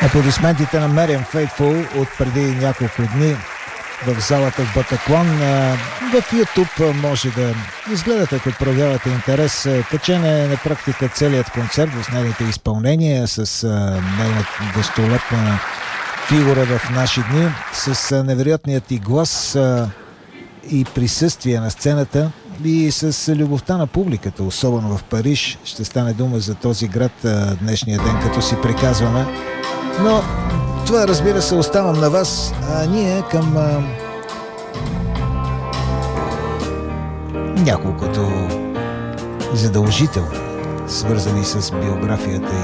Аплодисментите на Мериам Фейтфул от преди няколко дни в залата в Батаклон. В YouTube може да изгледате, ако проявявате интерес. Качен е на практика целият концерт в нейните изпълнения с нейната достолепна фигура в наши дни, с невероятният и глас и присъствие на сцената и с любовта на публиката, особено в Париж. Ще стане дума за този град днешния ден, като си приказваме. Но това, разбира се, оставам на вас, а ние към няколкото задължителни, свързани с биографията